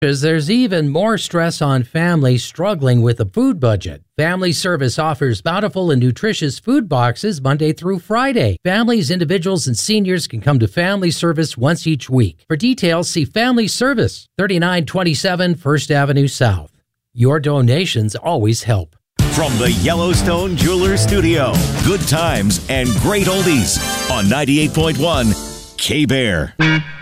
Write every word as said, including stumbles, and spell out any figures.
There's even more stress on families struggling with a food budget. Family Service offers bountiful and nutritious food boxes Monday through Friday. Families, individuals, and seniors can come to Family Service once each week. For details, see Family Service, thirty-nine twenty-seven First Avenue South. Your donations always help. From the Yellowstone Jewelers Studio, good times and great oldies on ninety-eight point one K-Bear.